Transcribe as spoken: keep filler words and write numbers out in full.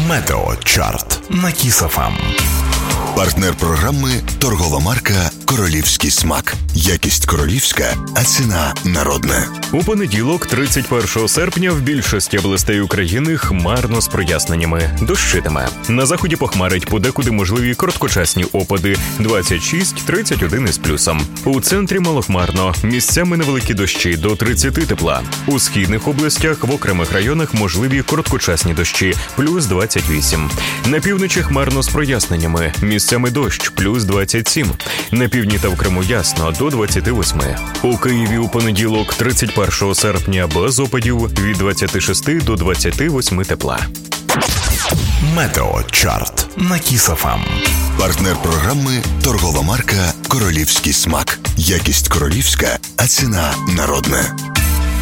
Метеочарт на Кіс еф ем. Партнер програми – торгова марка «Королівський смак». Якість королівська, а ціна народна. У понеділок, тридцять першого серпня, в більшості областей України хмарно з проясненнями. Дощитиме. На заході похмарить, подекуди можливі короткочасні опади – двадцять шість - тридцять один із плюсом. У центрі малохмарно. Місцями невеликі дощі до тридцяти тепла. У східних областях в окремих районах можливі короткочасні дощі – плюс двадцять вісім. На півночі хмарно з проясненнями. Місцями дощ – плюс двадцять сім. На півдні та в Криму ясно – до двадцяти восьми. У Києві у понеділок, тридцять першого серпня, без опадів від двадцяти шести до двадцяти восьми тепла. Метеочарт на Кіс еф ем. Партнер програми – торгова марка «Королівський смак». Якість королівська, а ціна народна.